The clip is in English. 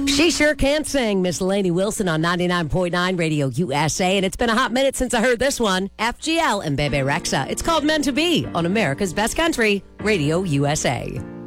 She sure can sing, Miss Lainey Wilson on 99.9 Radio USA. And it's been a hot minute since I heard this one. FGL and Bebe Rexha. It's called Meant to Be on America's Best Country, Radio USA.